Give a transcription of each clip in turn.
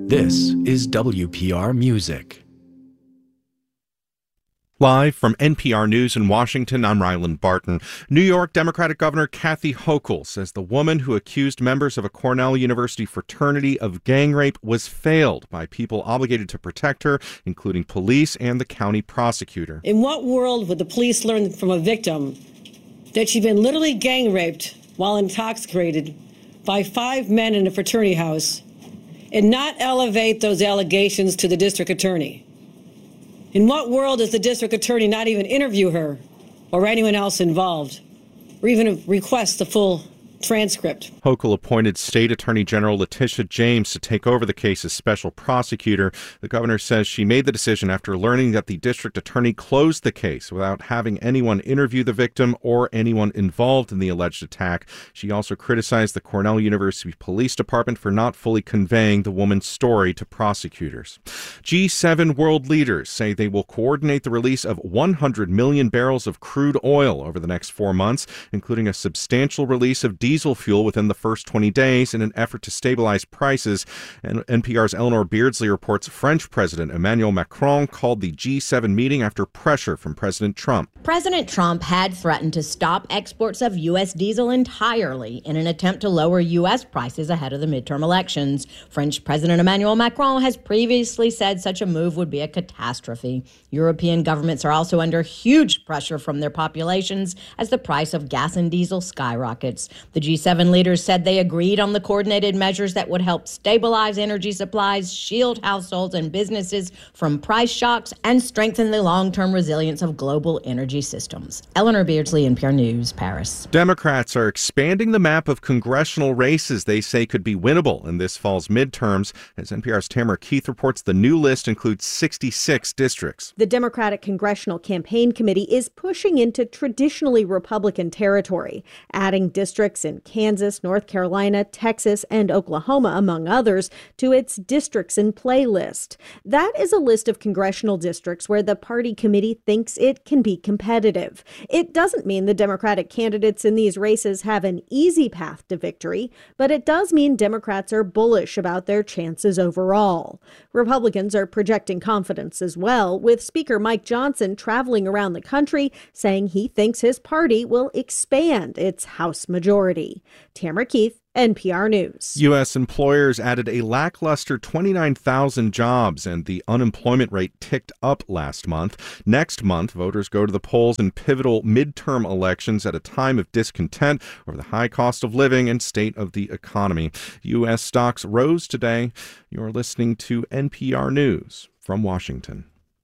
This is WPR Music. Live from NPR News in Washington, I'm Ryland Barton. New York Democratic Governor Kathy Hochul says the woman who accused members of a Cornell University fraternity of gang rape was failed by people obligated to protect her, including police and the county prosecutor. In what world would the police learn from a victim that she'd been literally gang raped while intoxicated by 5 men in a fraternity house and not elevate those allegations to the district attorney? In what world does the district attorney not even interview her or anyone else involved, or even request the full transcript? Hochul appointed State Attorney General Letitia James to take over the case as special prosecutor. The governor says she made the decision after learning that the district attorney closed the case without having anyone interview the victim or anyone involved in the alleged attack. She also criticized the Cornell University Police Department for not fully conveying the woman's story to prosecutors. G7 world leaders say they will coordinate the release of 100 million barrels of crude oil over the next 4 months, including a substantial release of diesel fuel within the first 20 days in an effort to stabilize prices. And NPR's Eleanor Beardsley reports French President Emmanuel Macron called the G7 meeting after pressure from President Trump. President Trump had threatened to stop exports of U.S. diesel entirely in an attempt to lower U.S. prices ahead of the midterm elections. French President Emmanuel Macron has previously said such a move would be a catastrophe. European governments are also under huge pressure from their populations as the price of gas and diesel skyrockets. The G7 leaders said they agreed on the coordinated measures that would help stabilize energy supplies, shield households and businesses from price shocks, and strengthen the long-term resilience of global energy systems. Eleanor Beardsley, NPR News, Paris. Democrats are expanding the map of congressional races they say could be winnable in this fall's midterms. As NPR's Tamara Keith reports, the new list includes 66 districts. The Democratic Congressional Campaign Committee is pushing into traditionally Republican territory, adding districts in Kansas, North Carolina, Texas, and Oklahoma, among others, to its districts in play list. That is a list of congressional districts where the party committee thinks it can be competitive. It doesn't mean the Democratic candidates in these races have an easy path to victory, but it does mean Democrats are bullish about their chances overall. Republicans are projecting confidence as well, with Speaker Mike Johnson traveling around the country saying he thinks his party will expand its House majority. Tamara Keith, NPR News. U.S. employers added a lackluster 29,000 jobs, and the unemployment rate ticked up last month. Next month, voters go to the polls in pivotal midterm elections at a time of discontent over the high cost of living and state of the economy. U.S. stocks rose today. You're listening to NPR News from Washington.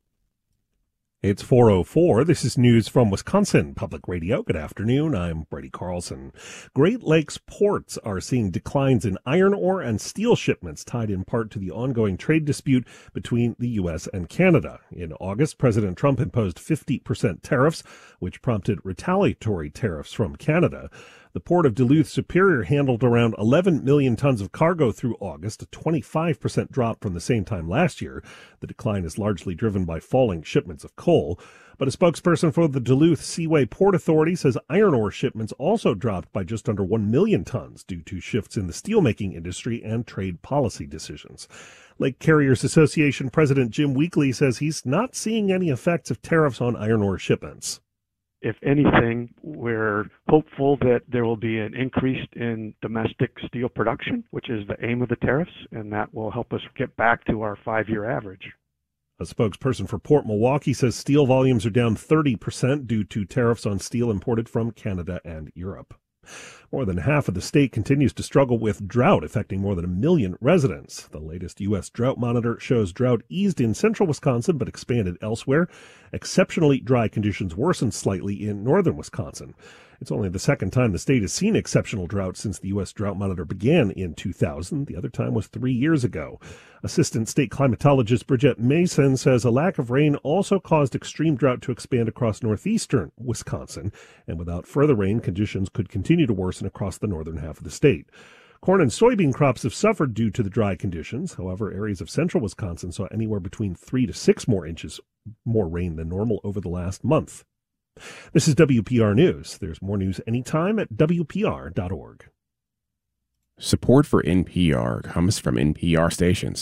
It's 4:04. This is news from Wisconsin Public Radio. Good afternoon. I'm Brady Carlson. Great Lakes ports are seeing declines in iron ore and steel shipments tied in part to the ongoing trade dispute between the U.S. and Canada. In August, President Trump imposed 50% tariffs, which prompted retaliatory tariffs from Canada. The port of Duluth Superior handled around 11 million tons of cargo through August, a 25% drop from the same time last year. The decline is largely driven by falling shipments of coal. But a spokesperson for the Duluth Seaway Port Authority says iron ore shipments also dropped by just under 1 million tons due to shifts in the steelmaking industry and trade policy decisions. Lake Carriers Association President Jim Weekly says he's not seeing any effects of tariffs on iron ore shipments. If anything, we're hopeful that there will be an increase in domestic steel production, which is the aim of the tariffs, and that will help us get back to our 5-year average. A spokesperson for Port Milwaukee says steel volumes are down 30% due to tariffs on steel imported from Canada and Europe. More than half of the state continues to struggle with drought, affecting more than 1 million residents. The latest U.S. drought monitor shows drought eased in central Wisconsin but expanded elsewhere. Exceptionally dry conditions worsened slightly in northern Wisconsin. It's only the second time the state has seen exceptional drought since the U.S. drought monitor began in 2000. The other time was 3 years ago. Assistant state climatologist Bridget Mason says a lack of rain also caused extreme drought to expand across northeastern Wisconsin, and without further rain, conditions could continue to worsen across the northern half of the state. Corn and soybean crops have suffered due to the dry conditions. However, areas of central Wisconsin saw anywhere between 3 to 6 more inches more rain than normal over the last month. This is WPR News. There's more news anytime at WPR.org. Support for NPR comes from NPR stations.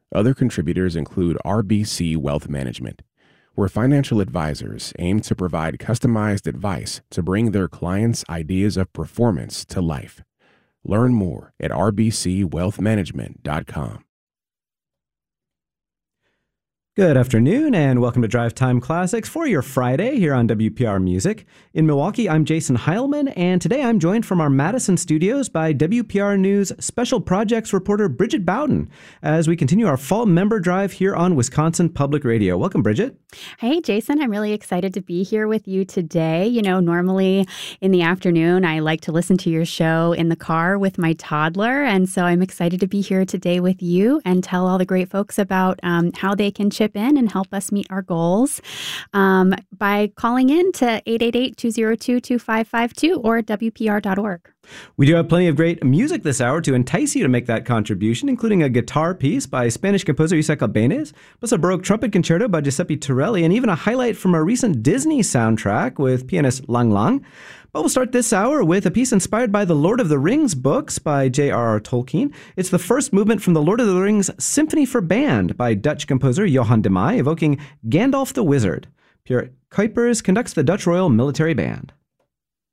Other contributors include RBC Wealth Management, where financial advisors aim to provide customized advice to bring their clients' ideas of performance to life. Learn more at rbcwealthmanagement.com. Good afternoon and welcome to Drive Time Classics for your Friday here on WPR Music. In Milwaukee, I'm Jason Heilman, and today I'm joined from our Madison studios by WPR News Special Projects reporter Bridget Bowden as we continue our fall member drive here on Wisconsin Public Radio. Welcome, Bridget. Hey, Jason. I'm really excited to be here with you today. You know, normally in the afternoon, I like to listen to your show in the car with my toddler, and so I'm excited to be here today with you and tell all the great folks about how they can chip in and help us meet our goals by calling in to 888-202-2552 or WPR.org. We do have plenty of great music this hour to entice you to make that contribution, including a guitar piece by Spanish composer Isaac Albéniz, plus a Baroque trumpet concerto by Giuseppe Torelli, and even a highlight from a recent Disney soundtrack with pianist Lang Lang. But we'll start this hour with a piece inspired by the Lord of the Rings books by J.R.R. Tolkien. It's the first movement from the Lord of the Rings Symphony for Band by Dutch composer Johan de Meij, evoking Gandalf the Wizard. Pierre Kuipers conducts the Dutch Royal Military Band.